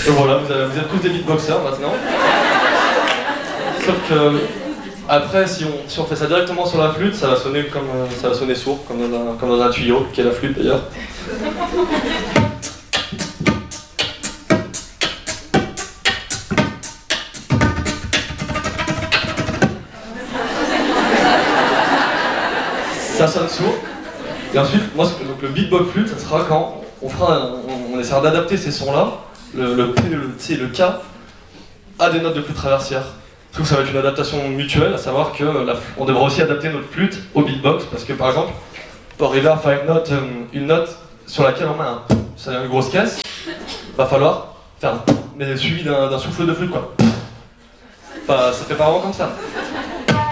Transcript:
Donc voilà, vous êtes tous des beatboxers maintenant. Sauf que après, si on fait ça directement sur la flûte, ça va sonner ça va sonner sourd, comme dans un tuyau, qui est la flûte d'ailleurs. Ça sonne sourd. Et ensuite, donc le beatbox flûte, ça sera quand on essaiera d'adapter ces sons-là, le P, le C et le K, à des notes de flûte traversière. Je trouve que ça va être une adaptation mutuelle, à savoir qu'on devra aussi adapter notre flûte au beatbox, parce que par exemple, pour arriver à faire une note sur laquelle on met c'est une grosse caisse, va falloir faire mais suivi d'un souffle de flûte quoi. Ça fait pas vraiment comme ça.